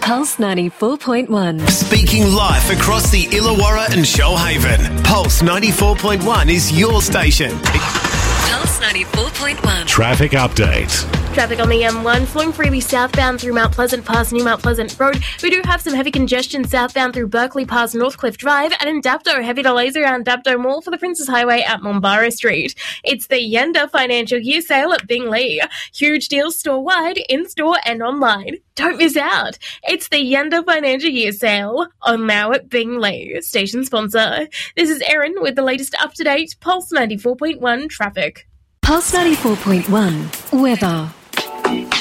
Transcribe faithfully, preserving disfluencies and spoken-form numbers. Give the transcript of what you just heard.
Pulse ninety-four point one. Speaking live across the Illawarra and Shoalhaven. Pulse ninety-four point one is your station. Pulse ninety-four point one. Traffic update. Traffic on the M one flowing freely southbound through Mount Pleasant past New Mount Pleasant Road. We do have some heavy congestion southbound through Berkeley past Northcliffe Drive, and in Dapto, heavy delays around Dapto Mall for the Princes Highway at Mombara Street. It's the Yenda Financial Year Sale at Bingley. Huge deals store-wide, in-store and online. Don't miss out. It's the Yenda Financial Year Sale on now at Bingley. Station sponsor. This is Erin with the latest up-to-date Pulse ninety-four point one traffic. Pulse ninety-four point one. Weather.